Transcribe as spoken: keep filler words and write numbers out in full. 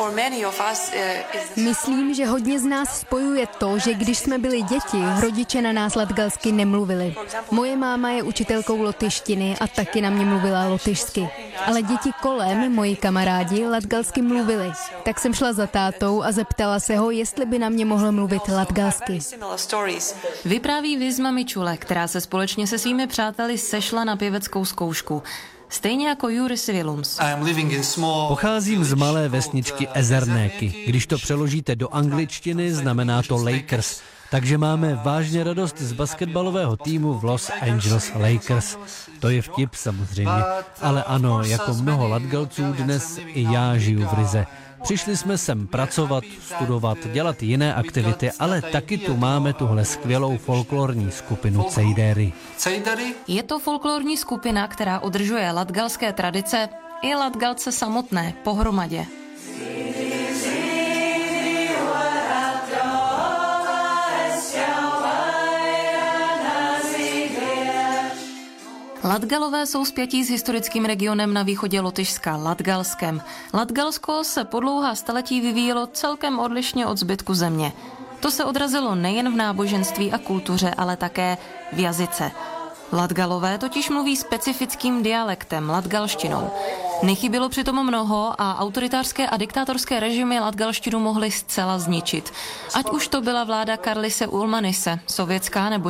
Myslím, že hodně z nás spojuje to, že když jsme byli děti, rodiče na nás latgalsky nemluvili. Moje máma je učitelkou lotyštiny a taky na mě mluvila lotyšsky. Ale děti kolem, moji kamarádi, latgalsky mluvili. Tak jsem šla za tátou a zeptala se ho, jestli by na mě mohl mluvit latgalsky. Vypráví Vizma Mičule, která se společně se svými přáteli sešla na pěveckou zkoušku. Stejně jako Juris Vilums. Pocházím z malé vesničky Ezernéky. Když to přeložíte do angličtiny, znamená to Lakers. Takže máme vážně radost z basketbalového týmu v Los Angeles Lakers. To je vtip samozřejmě. Ale ano, jako mnoho Latgalců dnes i já žiju v Rize. Přišli jsme sem pracovat, studovat, dělat jiné aktivity, ale taky tu máme tuhle skvělou folklorní skupinu Cejdery. Je to folklorní skupina, která udržuje latgalské tradice i Latgalce samotné pohromadě. Latgalové jsou spjatí s historickým regionem na východě Lotyšska, Latgalskem. Latgalsko se po dlouhá staletí vyvíjelo celkem odlišně od zbytku země. To se odrazilo nejen v náboženství a kultuře, ale také v jazyce. Latgalové totiž mluví specifickým dialektem, latgalštinou. Nechybělo přitom mnoho a autoritářské a diktátorské režimy latgalštinu mohly zcela zničit. Ať už to byla vláda Karlise Ulmanise, sovětská nebo